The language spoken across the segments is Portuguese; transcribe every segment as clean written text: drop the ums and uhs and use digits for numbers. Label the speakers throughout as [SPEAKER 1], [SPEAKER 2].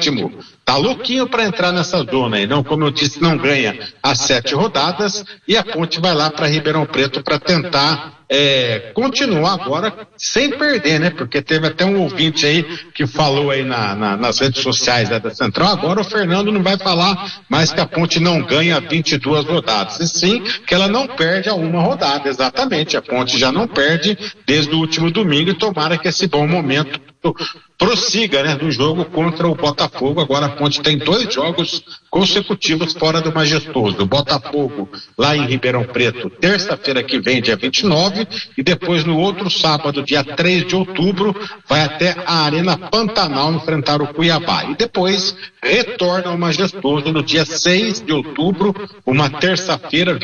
[SPEAKER 1] 7º. Tá louquinho para entrar nessa zona aí, não, como eu disse, não ganha as 7 rodadas e a Ponte vai lá para Ribeirão Preto para tentar continuar agora sem perder, né? Porque teve até um ouvinte aí que falou aí nas redes sociais da Central, agora o Fernando não vai falar mais que a Ponte não ganha 22 rodadas, e sim que ela não perde a uma rodada, exatamente, a Ponte já não perde desde o último domingo e tomara que esse bom momento prossiga, né, do jogo contra o Botafogo. Agora a Ponte tem 2 jogos consecutivos fora do Majestoso. O Botafogo lá em Ribeirão Preto, terça-feira que vem, dia 29, e depois no outro sábado, dia 3 de outubro, vai até a Arena Pantanal enfrentar o Cuiabá. E depois retorna ao Majestoso no dia 6 de outubro, uma terça-feira,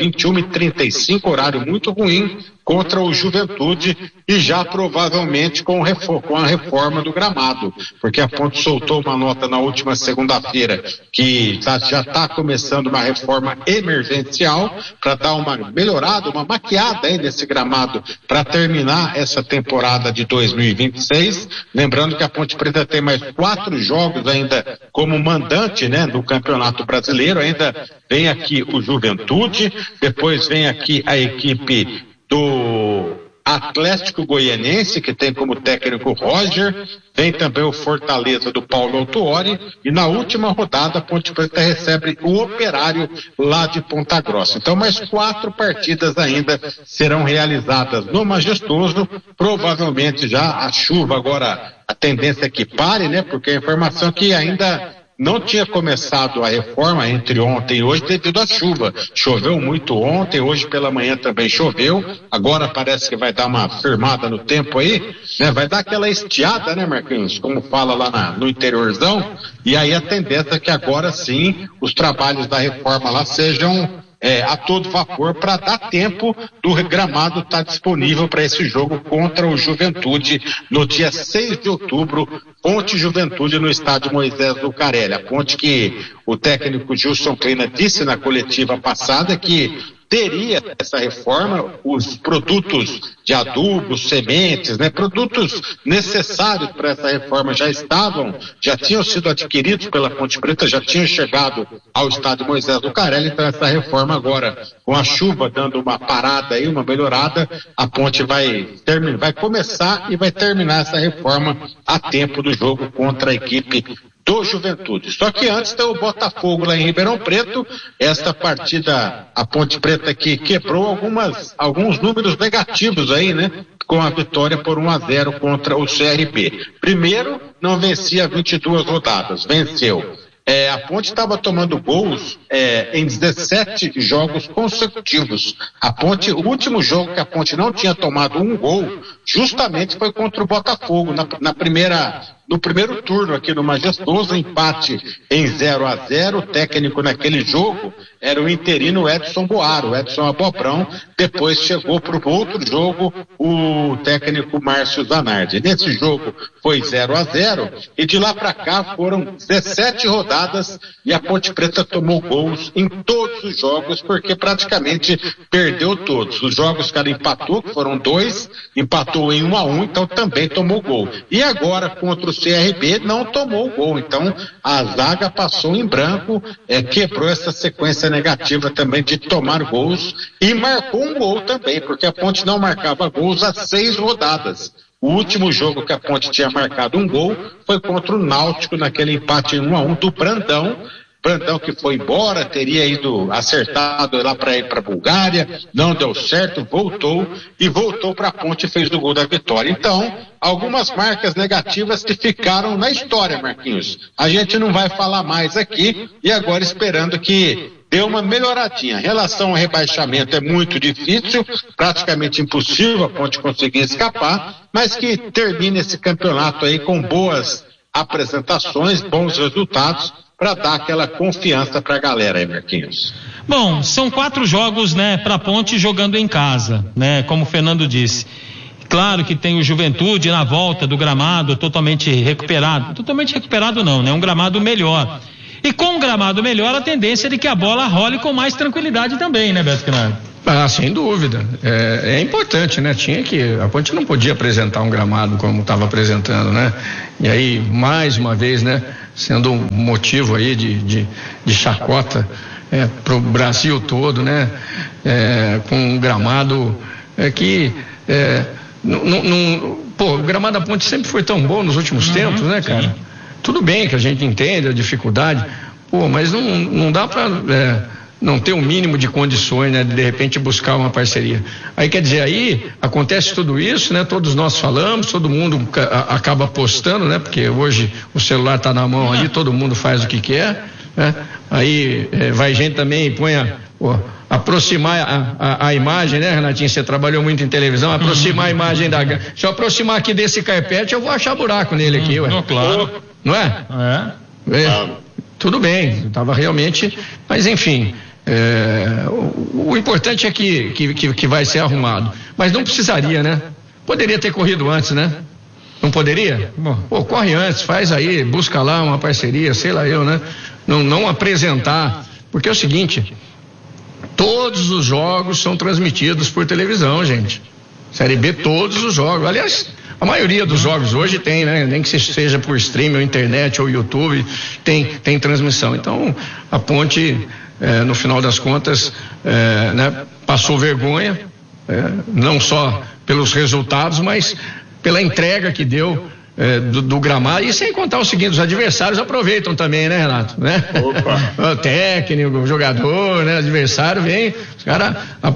[SPEAKER 1] 21h35, horário muito ruim, contra o Juventude e já provavelmente com a reforma do gramado, porque a Ponte soltou uma nota na última segunda-feira que já está começando uma reforma emergencial para dar uma melhorada, uma maquiada aí nesse gramado para terminar essa temporada de 2026. Lembrando que a Ponte Preta tem mais 4 jogos ainda como mandante, né, do Campeonato Brasileiro. Ainda vem aqui o Juventude, depois vem aqui a equipe do Atlético Goianense, que tem como técnico Roger, vem também o Fortaleza do Paulo Autuori, e na última rodada a Ponte Preta recebe o Operário lá de Ponta Grossa. Então mais 4 partidas ainda serão realizadas no Majestoso, provavelmente já a chuva agora, a tendência é que pare, né, porque a informação é que ainda não tinha começado a reforma entre ontem e hoje devido à chuva. Choveu muito ontem, hoje pela manhã também choveu, agora parece que vai dar uma firmada no tempo aí, né? Vai dar aquela estiada, né, Marquinhos, como fala lá no interiorzão, e aí a tendência é que agora sim os trabalhos da reforma lá sejam a todo vapor para dar tempo do gramado estar disponível para esse jogo contra o Juventude no dia 6 de outubro, Ponte Juventude no estádio Moisés Lucarelli. A Ponte que o técnico Gilson Kleina disse na coletiva passada que teria essa reforma, os produtos de adubo, sementes, né, produtos necessários para essa reforma já tinham sido adquiridos pela Ponte Preta, já tinham chegado ao estádio Moisés Lucarelli. Então essa reforma agora, com a chuva dando uma parada aí, uma melhorada, a Ponte vai começar e vai terminar essa reforma a tempo do jogo contra a equipe do Juventude. Só que antes tem o Botafogo lá em Ribeirão Preto. Esta partida, a Ponte Preta que quebrou alguns números negativos aí, né? Com a vitória por 1-0 contra o CRB. Primeiro, não vencia 22 rodadas, venceu. A Ponte estava tomando gols em 17 jogos consecutivos. O último jogo que a Ponte não tinha tomado um gol, justamente foi contra o Botafogo, no primeiro turno aqui no Majestoso, empate em 0-0. O técnico naquele jogo era o interino Edson Boaro, Edson Abobrão. Depois chegou para o outro jogo o técnico Márcio Zanardi. Nesse jogo foi 0-0 e de lá para cá foram 17 rodadas e a Ponte Preta tomou gols em todos os jogos, porque praticamente perdeu todos. Os jogos que ela empatou, que foram 2, empatou em 1-1, então também tomou gol. E agora contra o CRB não tomou gol, então a zaga passou em branco, quebrou essa sequência negativa também de tomar gols e marcou um gol também, porque a Ponte não marcava gols há 6 rodadas. O último jogo que a Ponte tinha marcado um gol foi contra o Náutico, naquele empate em 1-1 do Brandão que foi embora, teria ido acertado lá para ir para a Bulgária, não deu certo, voltou para a Ponte e fez o gol da vitória. Então, algumas marcas negativas que ficaram na história, Marquinhos. A gente não vai falar mais aqui e agora esperando que deu uma melhoradinha. Em relação ao rebaixamento é muito difícil, praticamente impossível a Ponte conseguir escapar, mas que termine esse campeonato aí com boas apresentações, bons resultados, para dar aquela confiança para a galera aí, Marquinhos.
[SPEAKER 2] Bom, são 4 jogos, né, para a Ponte jogando em casa, né, como o Fernando disse. Claro que tem o Juventude na volta do gramado totalmente recuperado não, né, um gramado melhor. E com um gramado melhor, a tendência é de que a bola role com mais tranquilidade também, né, Beto Quinard?
[SPEAKER 3] Ah, sem dúvida. É importante, né? A Ponte não podia apresentar um gramado como estava apresentando, né? E aí, mais uma vez, né? Sendo um motivo aí de chacota para o Brasil todo, né? Com um gramado que o gramado da Ponte sempre foi tão bom nos últimos tempos, né, cara? Sim. Tudo bem que a gente entende a dificuldade, mas não dá para não ter um mínimo de condições, né, de repente buscar uma parceria. Aí quer dizer, aí acontece tudo isso, né? Todos nós falamos, todo mundo acaba postando, né? Porque hoje o celular está na mão ali, todo mundo faz o que quer, né? Aí vai gente também e põe aproximar a imagem, né, Renatinho? Você trabalhou muito em televisão, aproximar a imagem se eu aproximar aqui desse carpete, eu vou achar buraco nele aqui, ué.
[SPEAKER 2] Claro.
[SPEAKER 3] Não é? Tudo bem, estava realmente, mas enfim, o importante é que vai ser arrumado, mas não precisaria, né? Poderia ter corrido antes, né? Não poderia? Corre antes, faz aí, busca lá uma parceria, sei lá eu, né? Não apresentar, porque é o seguinte, todos os jogos são transmitidos por televisão, gente. Série B, todos os jogos. Aliás, a maioria dos jogos hoje tem, né? Nem que seja por streaming, ou internet, ou YouTube, tem transmissão. Então, a Ponte, no final das contas, né, passou vergonha, não só pelos resultados, mas pela entrega que deu do gramado, e sem contar o seguinte, os adversários aproveitam também, né, Renato? Né? O técnico, o jogador, né? O adversário vem, os caras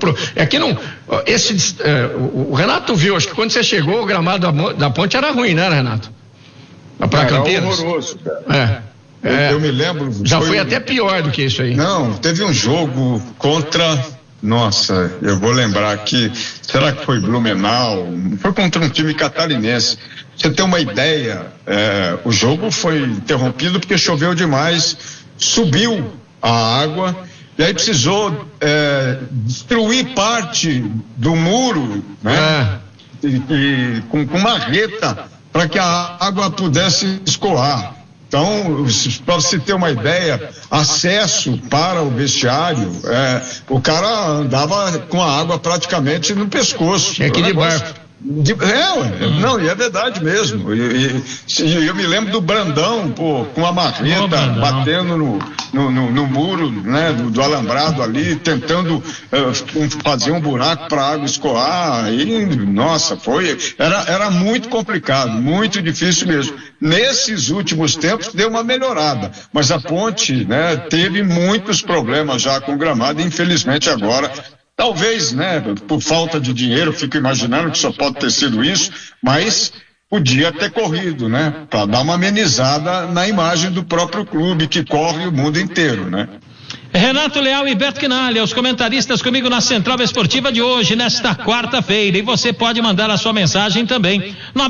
[SPEAKER 3] o Renato viu, acho que quando você chegou o gramado da Ponte era ruim, né, Renato? Pra Campinas.
[SPEAKER 4] Era horroroso, cara. Eu me lembro.
[SPEAKER 3] Já foi até pior do que isso aí.
[SPEAKER 4] Não, teve um jogo contra. Nossa, eu vou lembrar aqui. Será que foi Blumenau? Foi contra um time catarinense. Você tem uma ideia, o jogo foi interrompido porque choveu demais, subiu a água, e aí precisou destruir parte do muro, né? Com marreta, para que a água pudesse escoar. Então, para você ter uma ideia, acesso para o vestiário, o cara andava com a água praticamente no pescoço.
[SPEAKER 3] Aqui de barco.
[SPEAKER 4] Não, e é verdade mesmo. Eu me lembro do Brandão, com a marreta batendo no muro, né, do alambrado ali, tentando fazer um buraco para a água escoar. E, nossa, era muito complicado, muito difícil mesmo. Nesses últimos tempos deu uma melhorada, mas a Ponte, né, teve muitos problemas já com o gramado, e infelizmente agora. Talvez, né, por falta de dinheiro, fico imaginando que só pode ter sido isso, mas podia ter corrido, né, para dar uma amenizada na imagem do próprio clube que corre o mundo inteiro, né.
[SPEAKER 2] Renato Leal e Beto Quinalha, os comentaristas comigo na Central Esportiva de hoje, nesta quarta-feira. E você pode mandar a sua mensagem também,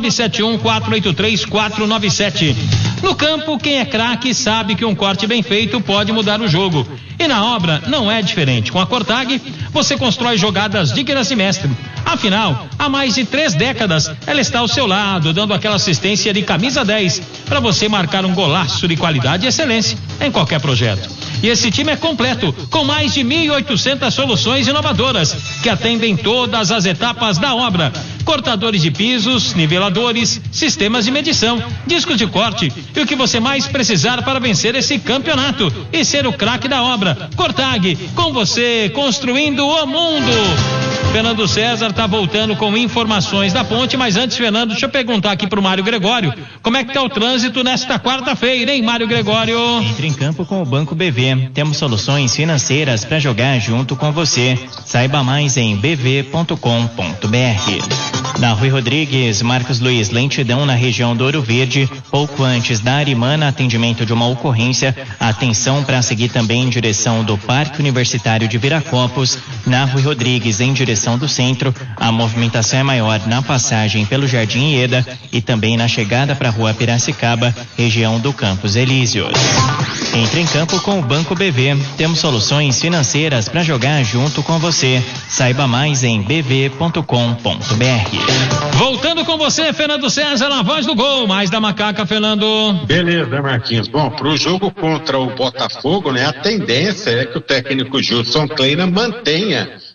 [SPEAKER 2] 971-483-497. No campo, quem é craque sabe que um corte bem feito pode mudar o jogo. E na obra não é diferente. Com a Cortag, você constrói jogadas dignas de mestre. Afinal, há mais de 3 décadas, ela está ao seu lado, dando aquela assistência de camisa 10, para você marcar um golaço de qualidade e excelência em qualquer projeto. E esse time é completo, com mais de 1.800 soluções inovadoras, que atendem todas as etapas da obra. Cortadores de pisos, niveladores, sistemas de medição, discos de corte e o que você mais precisar para vencer esse campeonato e ser o craque da obra. Cortag, com você, construindo o mundo. Fernando César está voltando com informações da Ponte, mas antes, Fernando, deixa eu perguntar aqui pro Mário Gregório, como é que tá o trânsito nesta quarta-feira, hein, Mário Gregório?
[SPEAKER 5] Entre em campo com o Banco BV. Temos soluções financeiras para jogar junto com você. Saiba mais em bv.com.br. Na Rui Rodrigues, Marcos Luiz, lentidão na região do Ouro Verde, pouco antes da Arimana, atendimento de uma ocorrência. Atenção para seguir também em direção do Parque Universitário de Viracopos. Na Rui Rodrigues, em direção do centro, a movimentação é maior na passagem pelo Jardim Ieda e também na chegada para a Rua Piracicaba, região do Campos Elíseos. Entre em campo com o Banco BV. Temos soluções financeiras para jogar junto com você. Saiba mais em bv.com.br.
[SPEAKER 2] Voltando com você, Fernando César, na voz do gol, mais da macaca, Fernando.
[SPEAKER 1] Beleza, Marquinhos. Bom, pro jogo contra o Botafogo, né, a tendência é que o técnico Gilson Kleina mantenha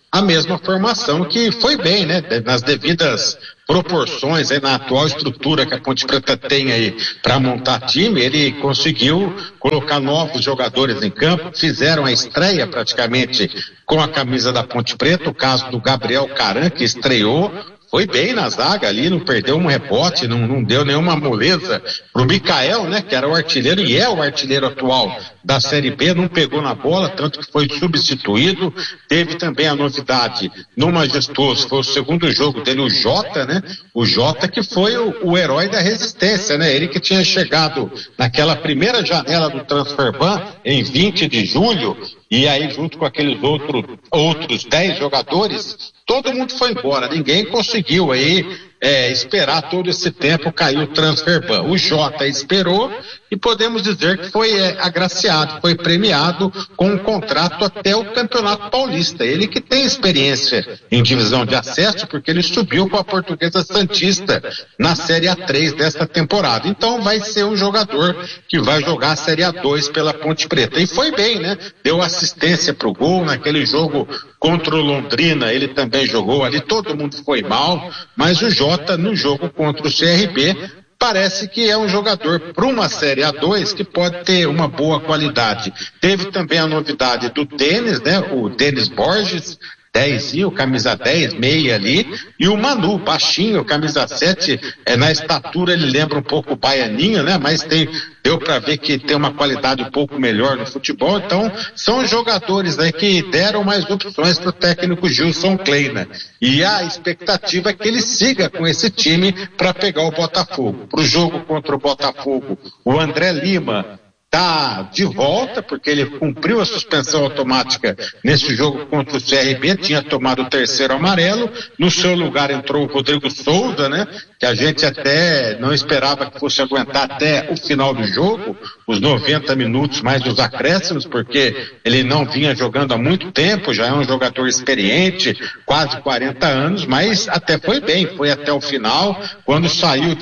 [SPEAKER 1] a mesma formação, que foi bem, né? Nas devidas proporções, aí, na atual estrutura que a Ponte Preta tem aí para montar time, ele conseguiu colocar novos jogadores em campo, fizeram a estreia praticamente com a camisa da Ponte Preta, o caso do Gabriel Caran, que estreou, foi bem na zaga ali, não perdeu um rebote, não deu nenhuma moleza pro Micael, né, que era o artilheiro e é o artilheiro atual da Série B, não pegou na bola, tanto que foi substituído. Teve também a novidade no Majestoso, foi o segundo jogo dele, o Jota, né, o Jota que foi o herói da resistência, né, ele que tinha chegado naquela primeira janela do Transferban em 20 de julho, e aí junto com aqueles outros 10 jogadores, todo mundo foi embora, ninguém conseguiu aí esperar todo esse tempo, caiu o Transferban. O Jota esperou e podemos dizer que foi agraciado, foi premiado com um contrato até o Campeonato Paulista. Ele que tem experiência em divisão de acesso, porque ele subiu com a Portuguesa Santista na Série A3 desta temporada. Então vai ser um jogador que vai jogar a Série A2 pela Ponte Preta. E foi bem, né? Deu assistência pro gol naquele jogo contra o Londrina, ele também jogou ali, todo mundo foi mal, mas o Jota no jogo contra o CRB parece que é um jogador para uma Série A2 que pode ter uma boa qualidade. Teve também a novidade do Denis, né? O Denis Borges, 10, camisa 10, meia ali, e o Manu, baixinho, camisa 7, na estatura ele lembra um pouco o Baianinho, né? Mas deu para ver que tem uma qualidade um pouco melhor no futebol. Então são jogadores aí que deram mais opções para o técnico Gilson Kleina, e a expectativa é que ele siga com esse time para pegar o Botafogo. Para o jogo contra o Botafogo, o André Lima está de volta, porque ele cumpriu a suspensão automática nesse jogo contra o CRB, tinha tomado o terceiro amarelo, no seu lugar entrou o Rodrigo Souza, né, que a gente até não esperava que fosse aguentar até o final do jogo, os 90 minutos mais os acréscimos, porque ele não vinha jogando há muito tempo, já é um jogador experiente, quase 40 anos, mas até foi bem, foi até o final. Quando saiu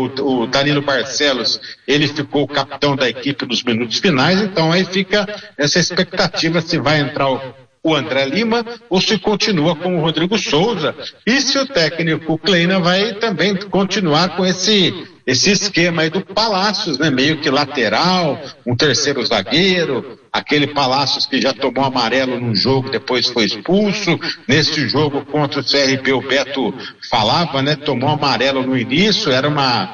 [SPEAKER 1] o Danilo Barcelos, ele ficou o capitão da equipe nos minutos finais, então aí fica essa expectativa se vai entrar o André Lima ou se continua com o Rodrigo Souza, e se o técnico Kleina vai também continuar com esse esquema aí do Palácios, né? Meio que lateral, um terceiro zagueiro, aquele Palácios que já tomou amarelo num jogo, depois foi expulso. Nesse jogo contra o CRB, o Beto falava, né? Tomou amarelo no início, era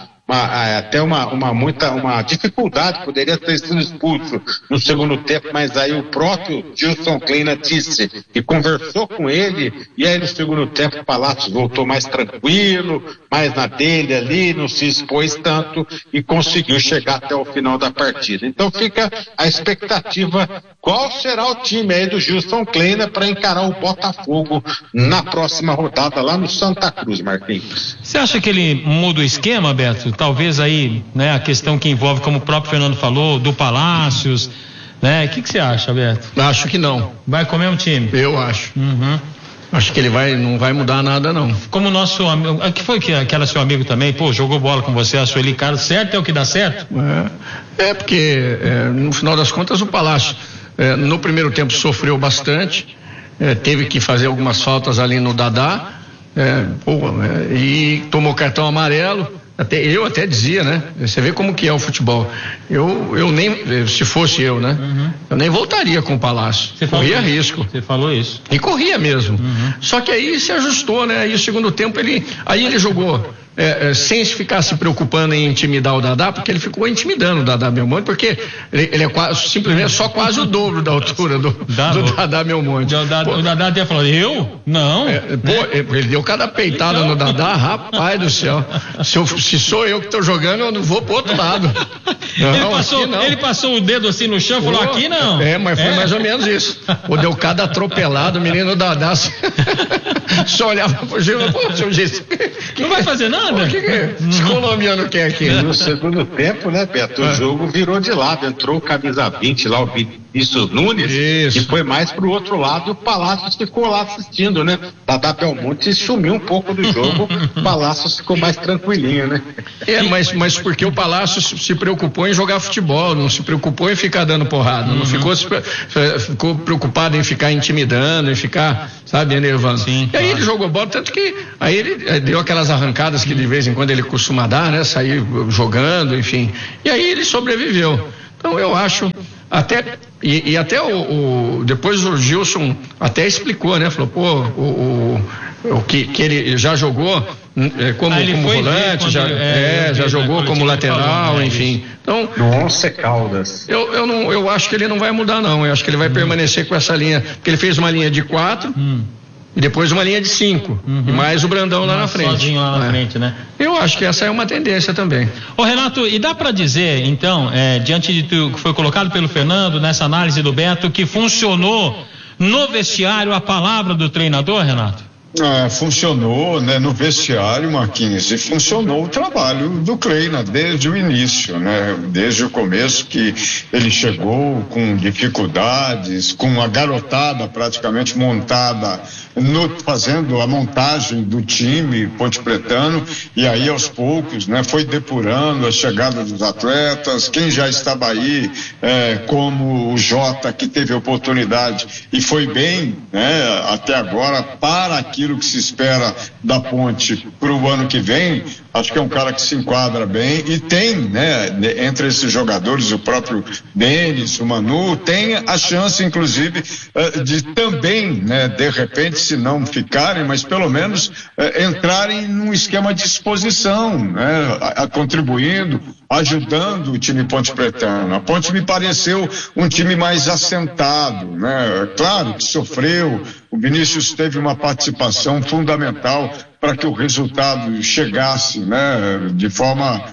[SPEAKER 1] até uma dificuldade, poderia ter sido expulso no segundo tempo, mas aí o próprio Gilson Kleina disse que conversou com ele, e aí no segundo tempo o Palácio voltou mais tranquilo, mais na dele ali, não se expôs tanto e conseguiu chegar até o final da partida. Então fica a expectativa, qual será o time aí do Gilson Kleina para encarar o Botafogo na próxima rodada lá no Santa Cruz, Marquinhos.
[SPEAKER 2] Você acha que ele muda o esquema, Beto? Talvez aí, né, a questão que envolve, como o próprio Fernando falou, do Palácios, né? O que você acha, Beto?
[SPEAKER 3] Acho que não.
[SPEAKER 2] Vai comer um time?
[SPEAKER 3] Eu acho.
[SPEAKER 2] Uhum.
[SPEAKER 3] Acho que ele não vai mudar nada, não.
[SPEAKER 2] Como o nosso amigo, que foi que aquela seu amigo também, jogou bola com você, a Sueli Carlos, certo é o que dá certo?
[SPEAKER 3] Porque no final das contas o Palácio no primeiro tempo sofreu bastante, teve que fazer algumas faltas ali no Dadá, e tomou cartão amarelo. Eu até dizia, né? Você vê como que é o futebol. Eu nem, se fosse eu, né? Uhum. Eu nem voltaria com o Palácio. Corria risco.
[SPEAKER 2] Você falou isso.
[SPEAKER 3] E corria mesmo. Uhum. Só que aí se ajustou, né? Aí o segundo tempo ele jogou sem ficar se preocupando em intimidar o Dadá, porque ele ficou intimidando o Dadá Belmonte, porque ele é simplesmente quase o dobro da altura do Dadá Belmonte.
[SPEAKER 2] O Dadá até falou, eu? Não.
[SPEAKER 3] Ele deu cada peitada no Dadá, rapaz do céu. Se sou eu que estou jogando, eu não vou pro outro lado.
[SPEAKER 2] Ele passou o dedo assim no chão e falou, aqui não.
[SPEAKER 3] Mas foi mais ou menos isso. Deu cada atropelado, o menino Dadá só olhava pro Gil, seu Gis,
[SPEAKER 2] não vai fazer nada?
[SPEAKER 3] O que esse colombiano quer aqui?
[SPEAKER 1] No segundo tempo, né, Beto, o jogo virou de lado, entrou o camisa 20 lá, o Vinícius Nunes, que foi mais pro outro lado, e o Palácios ficou lá assistindo, né? Dada Belmonte sumiu um pouco do jogo, o Palácios ficou mais tranquilinho, né?
[SPEAKER 3] Mas porque o Palácios se preocupou em jogar futebol, não se preocupou em ficar dando porrada, não ficou preocupado em ficar intimidando, em ficar, sabe, enervando. Sim, e aí ele jogou bola, tanto que aí ele deu aquelas arrancadas que de vez em quando ele costuma dar, né? Sair jogando, enfim. E aí ele sobreviveu. Então eu acho, até depois o Gilson até explicou, né? Falou, o que ele já jogou como volante, já jogou como lateral, enfim. Então,
[SPEAKER 1] Nossa, Caldas.
[SPEAKER 3] Eu acho que ele não vai mudar, não. Eu acho que ele vai permanecer com essa linha, porque ele fez uma linha de 4. E depois uma linha de 5, e mais o Brandão lá na frente.
[SPEAKER 2] Sozinho lá na frente, né?
[SPEAKER 3] Eu acho que essa é uma tendência também.
[SPEAKER 2] Ô Renato, e dá para dizer, então, diante de tudo que foi colocado pelo Fernando, nessa análise do Beto, que funcionou no vestiário a palavra do treinador, Renato?
[SPEAKER 4] Funcionou, né, no vestiário, Marquinhos, e funcionou o trabalho do Kleina desde o início, né, desde o começo, que ele chegou com dificuldades, com a garotada praticamente montada, fazendo a montagem do time pontepretano, e aí aos poucos, né, foi depurando a chegada dos atletas, quem já estava aí, como o Jota, que teve oportunidade e foi bem, né, até agora, para aquilo que se espera da Ponte para o ano que vem. Acho que é um cara que se enquadra bem e tem, né, entre esses jogadores, o próprio Denis, o Manu, tem a chance, inclusive, de também, né, de repente, se não ficarem, mas pelo menos entrarem num esquema de exposição, né, contribuindo, ajudando o time pontepretano. A Ponte me pareceu um time mais assentado, né? Claro que sofreu, o Vinícius teve uma participação fundamental para que o resultado chegasse, né, de forma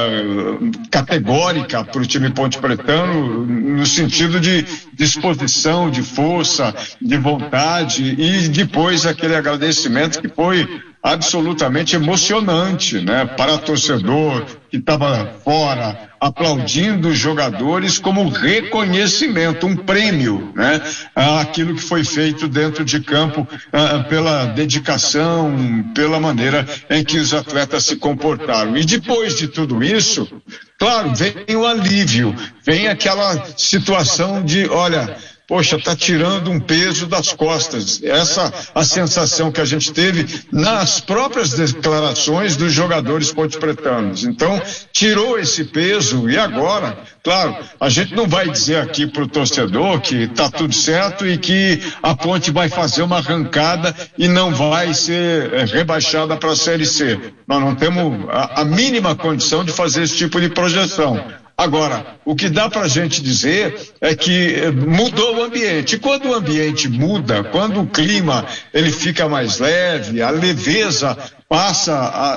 [SPEAKER 4] categórica para o time pontepretano, no sentido de disposição, de força, de vontade, e depois aquele agradecimento que foi absolutamente emocionante, né, para o torcedor que estava fora, aplaudindo os jogadores como reconhecimento, um prêmio, né, aquilo que foi feito dentro de campo, pela dedicação, pela maneira em que os atletas se comportaram. E depois de tudo isso, claro, vem o alívio, vem aquela situação de, olha, poxa, tá tirando um peso das costas. Essa a sensação que a gente teve nas próprias declarações dos jogadores pontepretanos. Então, tirou esse peso e agora, claro, a gente não vai dizer aqui pro torcedor que tá tudo certo e que a Ponte vai fazer uma arrancada e não vai ser rebaixada para a Série C. Nós não temos a mínima condição de fazer esse tipo de projeção. Agora, o que dá para a gente dizer é que mudou o ambiente. E quando o ambiente muda, quando o clima ele fica mais leve, a leveza passa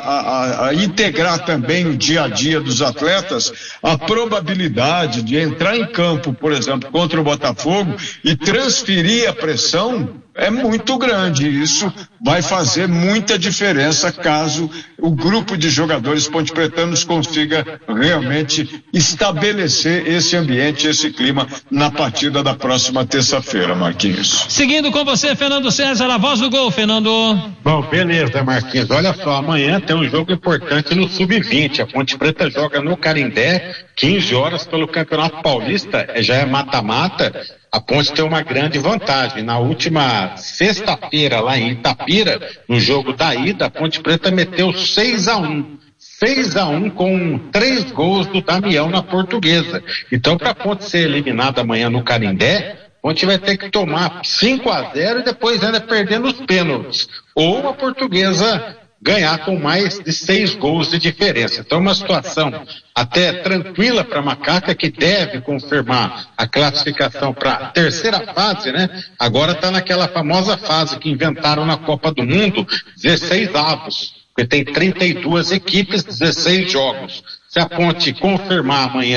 [SPEAKER 4] a integrar também o dia a dia dos atletas, a probabilidade de entrar em campo, por exemplo, contra o Botafogo e transferir a pressão é muito grande. Isso vai fazer muita diferença caso o grupo de jogadores pontepretanos consiga realmente estabelecer esse ambiente, esse clima na partida da próxima terça-feira, Marquinhos.
[SPEAKER 2] Seguindo com você, Fernando César, a voz do gol, Fernando.
[SPEAKER 1] Bom, beleza, Marquinhos. Olha só, amanhã tem um jogo importante no Sub-20. A Ponte Preta joga no Canindé, 15 horas pelo Campeonato Paulista, já é mata-mata. A Ponte tem uma grande vantagem. Na última sexta-feira, lá em Itapira, no jogo da ida, a Ponte Preta meteu 6-1. 6-1 com 3 gols do Damião na Portuguesa. Então, para a Ponte ser eliminada amanhã no Canindé, a Ponte vai ter que tomar 5-0 e depois ainda perder nos pênaltis. Ou a Portuguesa ganhar com mais de 6 gols de diferença. Então, uma situação até tranquila para a Macaca, que deve confirmar a classificação para a terceira fase, né? Agora está naquela famosa fase que inventaram na Copa do Mundo, 16 avos, porque tem 32 equipes, 16 jogos. Se a Ponte confirmar amanhã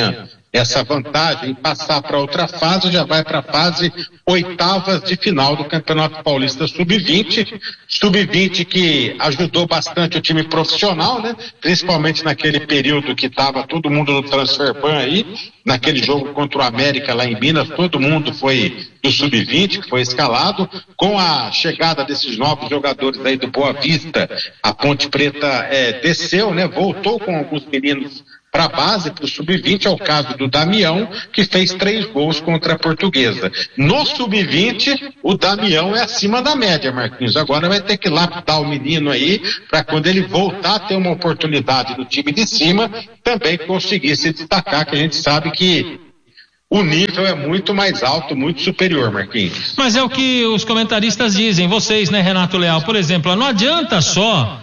[SPEAKER 1] essa vantagem e passar para outra fase, já vai para a fase oitavas de final do Campeonato Paulista Sub-20. Sub-20 que ajudou bastante o time profissional, né? Principalmente naquele período que estava todo mundo no transfer ban aí, naquele jogo contra o América lá em Minas, todo mundo foi do Sub-20, que foi escalado. Com a chegada desses novos jogadores aí do Boa Vista, a Ponte Preta desceu, né? Voltou com alguns meninos para a base, para o Sub-20, é o caso do Damião, que fez 3 gols contra a Portuguesa. No Sub-20, o Damião é acima da média, Marquinhos. Agora vai ter que lapidar o menino aí, para quando ele voltar a ter uma oportunidade no time de cima, também conseguir se destacar, que a gente sabe que o nível é muito mais alto, muito superior, Marquinhos.
[SPEAKER 2] Mas é o que os comentaristas dizem, vocês, né, Renato Leal? Por exemplo, não adianta só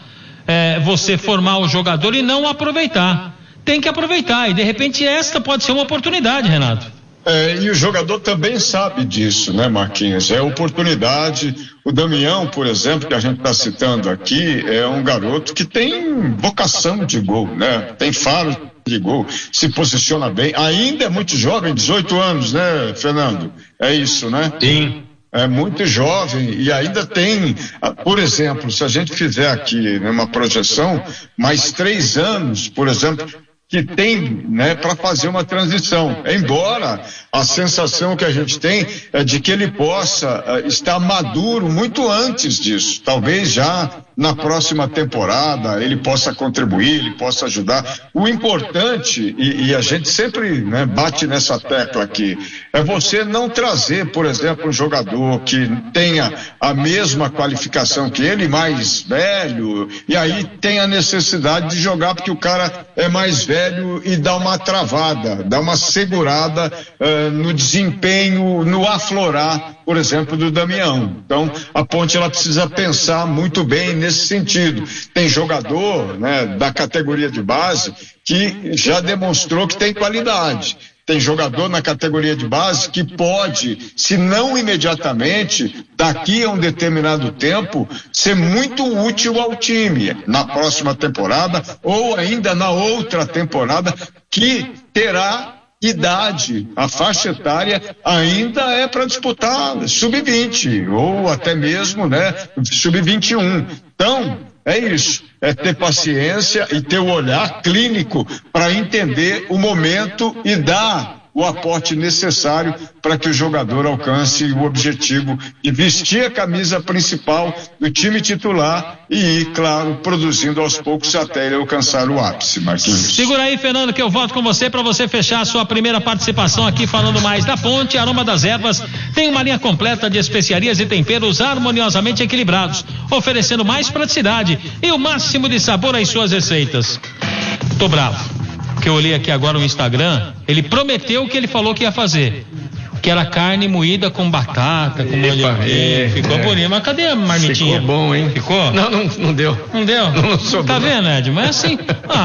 [SPEAKER 2] você formar o jogador e não aproveitar. Tem que aproveitar, e de repente esta pode ser uma oportunidade, Renato.
[SPEAKER 4] E o jogador também sabe disso, né, Marquinhos? É oportunidade. O Damião, por exemplo, que a gente está citando aqui, é um garoto que tem vocação de gol, né? Tem faro de gol, se posiciona bem, ainda é muito jovem, 18 anos, né, Fernando? É isso, né?
[SPEAKER 1] Sim.
[SPEAKER 4] É muito jovem e ainda tem, por exemplo, se a gente fizer aqui uma projeção, mais 3 anos, por exemplo, que tem, né, para fazer uma transição. Embora a sensação que a gente tem é de que ele possa estar maduro muito antes disso. Talvez já na próxima temporada ele possa contribuir, ele possa ajudar. O importante, e a gente sempre, né, bate nessa tecla aqui, é você não trazer, por exemplo, um jogador que tenha a mesma qualificação que ele, mais velho, e aí tem a necessidade de jogar porque o cara é mais velho e dá uma travada, dá uma segurada no desempenho, no aflorar, por exemplo, do Damião. Então, a Ponte ela precisa pensar muito bem nesse sentido. Tem jogador, né, da categoria de base que já demonstrou que tem qualidade. Tem jogador na categoria de base que pode, se não imediatamente, daqui a um determinado tempo, ser muito útil ao time na próxima temporada ou ainda na outra temporada, que terá idade, a faixa etária ainda é para disputar sub-20 ou até mesmo, né, sub-21. Então, é isso, é ter paciência e ter o olhar clínico para entender o momento e dar o aporte necessário para que o jogador alcance o objetivo de vestir a camisa principal do time titular e ir, claro, produzindo aos poucos até ele alcançar o ápice, Marquinhos.
[SPEAKER 2] Segura aí, Fernando, que eu volto com você para você fechar a sua primeira participação aqui falando mais da Ponte. Aroma das Ervas tem uma linha completa de especiarias e temperos harmoniosamente equilibrados, oferecendo mais praticidade e o máximo de sabor às suas receitas. Tô bravo, que eu olhei aqui agora no Instagram, ele prometeu o que ele falou que ia fazer, que era carne moída com batata, com molho. Ficou bonito, mas cadê a marmitinha?
[SPEAKER 3] Ficou bom, hein?
[SPEAKER 2] Ficou?
[SPEAKER 3] Não deu.
[SPEAKER 2] Não deu?
[SPEAKER 3] Não sobrou.
[SPEAKER 2] Tá vendo, Ed? Mas assim,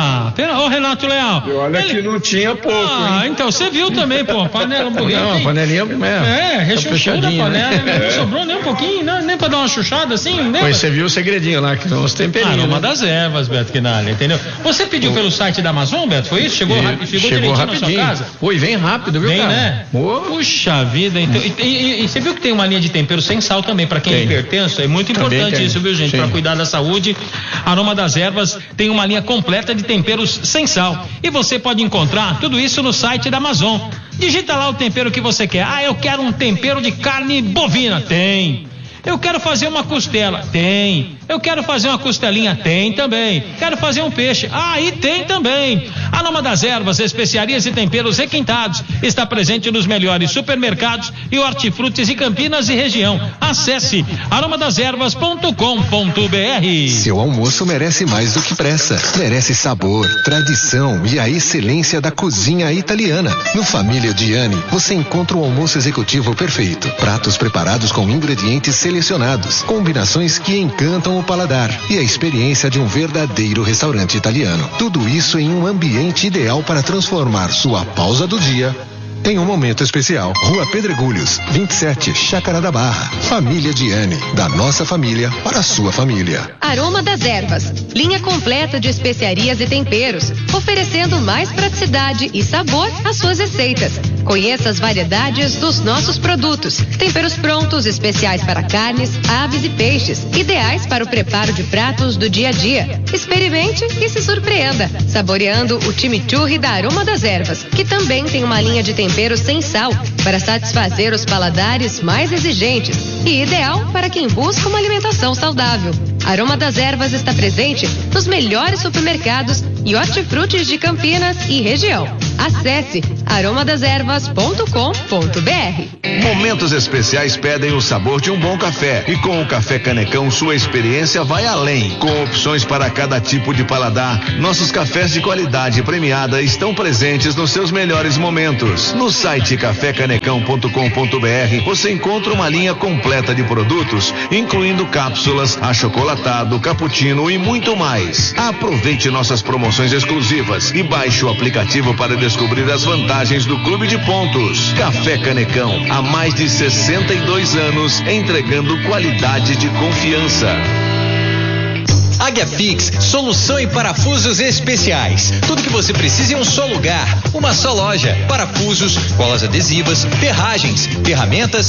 [SPEAKER 2] ô Renato Leal.
[SPEAKER 4] Olha que não tinha pouco, hein?
[SPEAKER 2] Então você viu também, pô, panela um pouquinho.
[SPEAKER 3] Não, a panelinha
[SPEAKER 2] rechuchada a panela, não sobrou nem um pouquinho, nem pra dar uma chuchada assim, né?
[SPEAKER 3] Mas você viu o segredinho lá, que são os temperinhos.
[SPEAKER 2] Aroma das Ervas, Beto Quinalha, entendeu? Você pediu pelo site da Amazon, Beto, foi isso? Chegou direitinho rapidinho na sua casa?
[SPEAKER 3] Foi, vem rápido, viu,
[SPEAKER 2] vem,
[SPEAKER 3] cara?
[SPEAKER 2] Né? Puxa vida, então, e você viu que tem uma linha de tempero sem sal também, para quem é hipertenso, é muito importante isso, viu, gente? Para cuidar da saúde, Aroma das Ervas tem uma linha completa de temperos sem sal, e você pode encontrar tudo isso no site da Amazon. Digita lá o tempero que você quer. Eu quero um tempero de carne bovina. Tem. Eu quero fazer uma costela. Tem. Eu quero fazer uma costelinha. Tem também. Quero fazer um peixe. E tem também. Aroma das Ervas, especiarias e temperos requintados. Está presente nos melhores supermercados e hortifrutis de Campinas e região. Acesse aromadeservas.com.br.
[SPEAKER 6] Seu almoço merece mais do que pressa. Merece sabor, tradição e a excelência da cozinha italiana. No Família Gianni, você encontra o almoço executivo perfeito. Pratos preparados com ingredientes selecionados. Combinações que encantam o paladar e a experiência de um verdadeiro restaurante italiano. Tudo isso em um ambiente ideal para transformar sua pausa do dia tem um momento especial. Rua Pedregulhos, 27, Chácara da Barra. Família Diane, da nossa família para a sua família.
[SPEAKER 7] Aroma das Ervas, linha completa de especiarias e temperos, oferecendo mais praticidade e sabor às suas receitas. Conheça as variedades dos nossos produtos. Temperos prontos, especiais para carnes, aves e peixes, ideais para o preparo de pratos do dia a dia. Experimente e se surpreenda, saboreando o chimichurri da Aroma das Ervas, que também tem uma linha de temperos sem sal, para satisfazer os paladares mais exigentes e ideal para quem busca uma alimentação saudável. Aroma das Ervas está presente nos melhores supermercados e hortifrutis de Campinas e região. Acesse aromadeservas.com.br.
[SPEAKER 8] Momentos especiais pedem o sabor de um bom café, e com o Café Canecão sua experiência vai além. Com opções para cada tipo de paladar, nossos cafés de qualidade premiada estão presentes nos seus melhores momentos. No site cafécanecão.com.br você encontra uma linha completa de produtos, incluindo cápsulas, achocolatado, cappuccino e muito mais. Aproveite nossas promoções exclusivas e baixe o aplicativo para descobrir as vantagens do Clube de Pontos. Café Canecão, há mais de 62 anos, entregando qualidade de confiança.
[SPEAKER 9] Águia Fix, solução em parafusos especiais. Tudo que você precisa em um só lugar, uma só loja. Parafusos, colas adesivas, ferragens, ferramentas